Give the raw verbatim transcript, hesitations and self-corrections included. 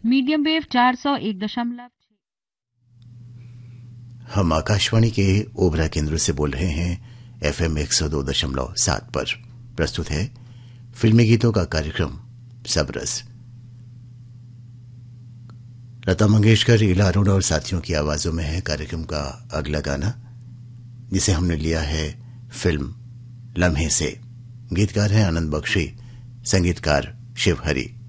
Medium wave चार सौ एक दशमलव। हम आकाशवाणी के ओबरा केंद्र से बोल रहे हैं एफएम एक सौ दो दशमलव सात पर। प्रस्तुत है फिल्मी गीतों का कार्यक्रम सबरस। लता मंगेशकर, इला अरुण और साथियों की आवाजों में है कार्यक्रम का अगला गाना, जिसे हमने लिया है फिल्म लम्हे से। गीतकार हैं आनंद बख्शी, संगीतकार शिव हरी।